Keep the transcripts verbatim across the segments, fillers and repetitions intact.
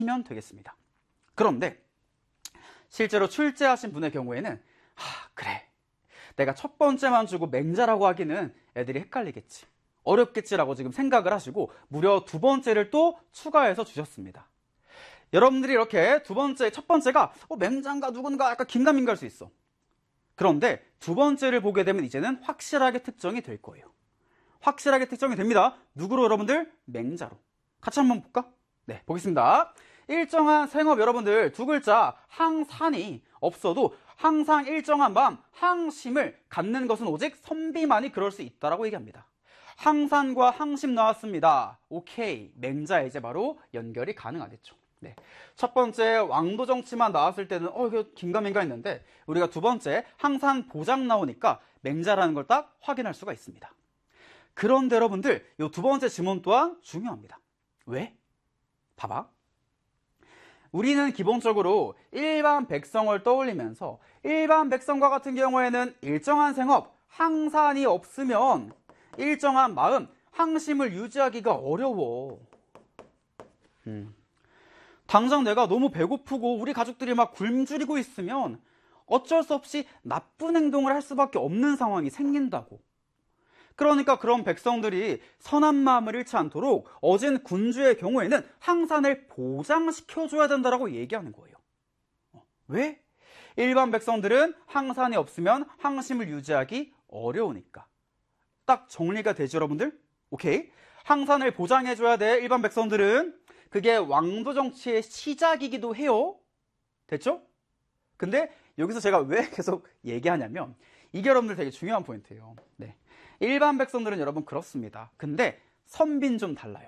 하시면 되겠습니다. 그런데 실제로 출제하신 분의 경우에는 아, 그래. 내가 첫 번째만 주고 맹자라고 하기는 애들이 헷갈리겠지. 어렵겠지라고 지금 생각을 하시고 무려 두 번째를 또 추가해서 주셨습니다. 여러분들이 이렇게 두 번째, 첫 번째가 어, 맹자인가 누군가 약간 긴가민가할 수 있어. 그런데 두 번째를 보게 되면 이제는 확실하게 특정이 될 거예요. 확실하게 특정이 됩니다. 누구로 여러분들? 맹자로. 같이 한번 볼까? 네, 보겠습니다. 일정한 생업 여러분들 두 글자 항산이 없어도 항상 일정한 마음, 항심을 갖는 것은 오직 선비만이 그럴 수 있다라고 얘기합니다. 항산과 항심 나왔습니다. 오케이, 맹자에 이제 바로 연결이 가능하겠죠. 네. 첫 번째 왕도 정치만 나왔을 때는 어 이거 긴가민가 했는데 우리가 두 번째 항산 보장 나오니까 맹자라는 걸 딱 확인할 수가 있습니다. 그런데 여러분들 이 두 번째 지문 또한 중요합니다. 왜? 봐봐. 우리는 기본적으로 일반 백성을 떠올리면서 일반 백성과 같은 경우에는 일정한 생업, 항산이 없으면 일정한 마음, 항심을 유지하기가 어려워. 음. 당장 내가 너무 배고프고 우리 가족들이 막 굶주리고 있으면 어쩔 수 없이 나쁜 행동을 할 수밖에 없는 상황이 생긴다고. 그러니까 그런 백성들이 선한 마음을 잃지 않도록 어진 군주의 경우에는 항산을 보장시켜줘야 된다고 얘기하는 거예요. 왜? 일반 백성들은 항산이 없으면 항심을 유지하기 어려우니까. 딱 정리가 되죠, 여러분들? 오케이. 항산을 보장해줘야 돼, 일반 백성들은. 그게 왕도 정치의 시작이기도 해요. 됐죠? 근데 여기서 제가 왜 계속 얘기하냐면 이게 여러분들 되게 중요한 포인트예요. 네. 일반 백성들은 여러분 그렇습니다. 근데 선비는 좀 달라요.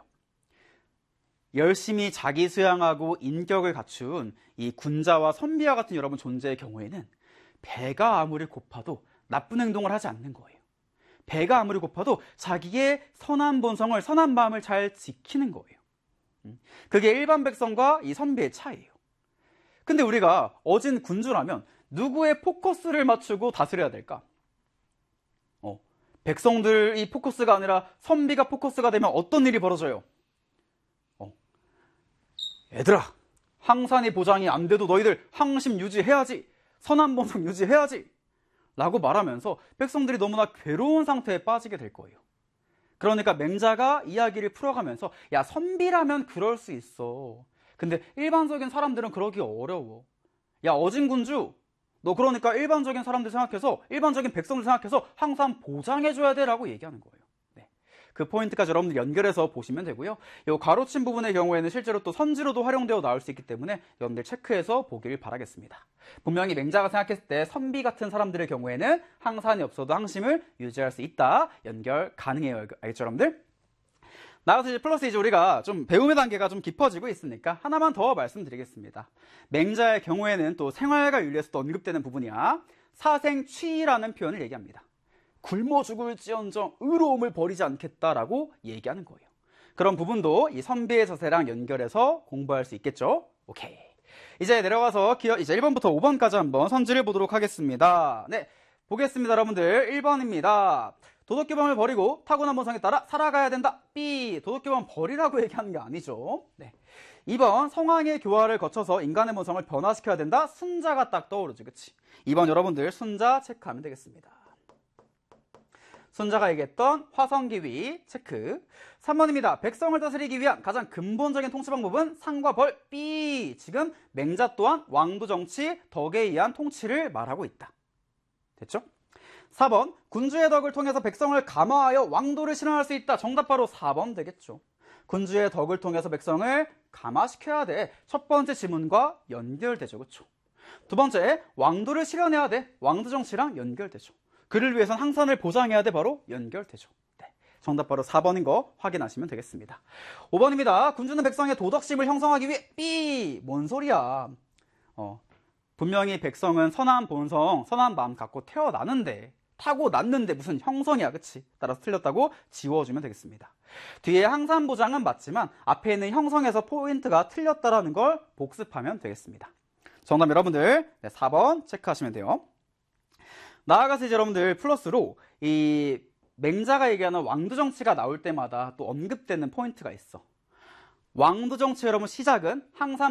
열심히 자기 수양하고 인격을 갖춘 이 군자와 선비와 같은 여러분 존재의 경우에는 배가 아무리 고파도 나쁜 행동을 하지 않는 거예요. 배가 아무리 고파도 자기의 선한 본성을, 선한 마음을 잘 지키는 거예요. 그게 일반 백성과 이 선비의 차이예요. 근데 우리가 어진 군주라면 누구의 포커스를 맞추고 다스려야 될까? 어, 백성들이 포커스가 아니라 선비가 포커스가 되면 어떤 일이 벌어져요? 어, 얘들아, 항산이 보장이 안 돼도 너희들 항심 유지해야지, 선한 본성 유지해야지 라고 말하면서 백성들이 너무나 괴로운 상태에 빠지게 될 거예요. 그러니까 맹자가 이야기를 풀어가면서 야, 선비라면 그럴 수 있어. 근데 일반적인 사람들은 그러기 어려워. 야, 어진 군주, 너 그러니까 일반적인 사람들 생각해서, 일반적인 백성들 생각해서 항상 보장해줘야 돼 라고 얘기하는 거예요. 네. 그 포인트까지 여러분들 연결해서 보시면 되고요. 이 가로친 부분의 경우에는 실제로 또 선지로도 활용되어 나올 수 있기 때문에 여러분들 체크해서 보기를 바라겠습니다. 분명히 맹자가 생각했을 때 선비 같은 사람들의 경우에는 항산이 없어도 항심을 유지할 수 있다. 연결 가능해요. 알겠죠, 여러분들? 나가서 이제 플러스 이제 우리가 좀 배움의 단계가 좀 깊어지고 있으니까 하나만 더 말씀드리겠습니다. 맹자의 경우에는 또 생활과 윤리에서도 언급되는 부분이야. 사생취라는 표현을 얘기합니다. 굶어 죽을지언정 의로움을 버리지 않겠다라고 얘기하는 거예요. 그런 부분도 이 선비의 자세랑 연결해서 공부할 수 있겠죠? 오케이. 이제 내려가서 기어, 이제 일 번부터 오 번까지 한번 선지를 보도록 하겠습니다. 네, 보겠습니다, 여러분들. 일 번입니다. 도덕교범을 버리고 타고난 본성에 따라 살아가야 된다. B. 도덕교범 버리라고 얘기하는 게 아니죠. 네. 이 번 성황의 교화를 거쳐서 인간의 본성을 변화시켜야 된다. 순자가 딱 떠오르지, 그치? 이 번 여러분들 순자 체크하면 되겠습니다. 순자가 얘기했던 화성기위 체크. 삼 번입니다. 백성을 다스리기 위한 가장 근본적인 통치 방법은 상과 벌. B. 지금 맹자 또한 왕도 정치, 덕에 의한 통치를 말하고 있다. 됐죠? 사 번. 군주의 덕을 통해서 백성을 감화하여 왕도를 실현할 수 있다. 정답 바로 사 번 되겠죠. 군주의 덕을 통해서 백성을 감화시켜야 돼. 첫 번째 지문과 연결되죠. 그렇죠? 두 번째, 왕도를 실현해야 돼. 왕도 정치랑 연결되죠. 그를 위해선 항산을 보장해야 돼. 바로 연결되죠. 네. 정답 바로 사 번인 거 확인하시면 되겠습니다. 오 번입니다. 군주는 백성의 도덕심을 형성하기 위해 B. 뭔 소리야. 어, 분명히 백성은 선한 본성, 선한 마음 갖고 태어나는데 타고 났는데 무슨 형성이야, 그치? 따라서 틀렸다고 지워주면 되겠습니다. 뒤에 항산 보장은 맞지만 앞에 있는 형성에서 포인트가 틀렸다라는 걸 복습하면 되겠습니다. 정답 여러분들 네, 사 번 체크하시면 돼요. 나아가서 이제 여러분들 플러스로 이 맹자가 얘기하는 왕도 정치가 나올 때마다 또 언급되는 포인트가 있어. 왕도 정치 여러분 시작은 항상